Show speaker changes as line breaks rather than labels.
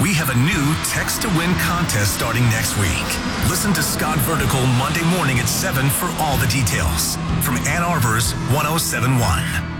We have a new Text to Win contest starting next week. Listen to Scott Vertical Monday morning at 7 for all the details. From Ann Arbor's 1071.